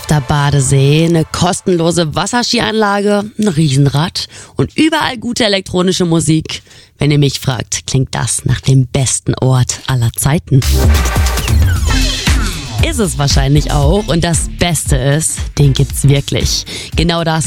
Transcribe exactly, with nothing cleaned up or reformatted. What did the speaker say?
fester Badesee, eine kostenlose Wasserskianlage, ein Riesenrad und überall gute elektronische Musik. Wenn ihr mich fragt, klingt das nach dem besten Ort aller Zeiten. Ist es wahrscheinlich auch. Und das Beste ist, den gibt's wirklich. Genau das